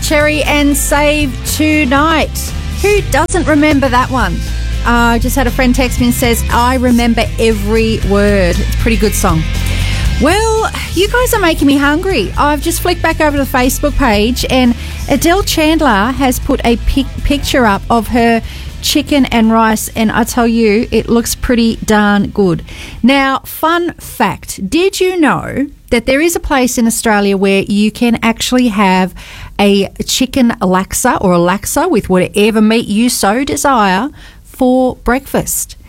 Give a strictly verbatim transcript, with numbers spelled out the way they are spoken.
Cherry and Save Tonight. Who doesn't remember that one? I uh, just had a friend text me and says, I remember every word. It's a pretty good song. Well, you guys are making me hungry. I've just flicked back over to the Facebook page and Adele Chandler has put a pic- picture up of her chicken and rice, and I tell you, it looks pretty darn good. Now, fun fact, did you know that there is a place in Australia where you can actually have a chicken laksa or a laksa with whatever meat you so desire for breakfast?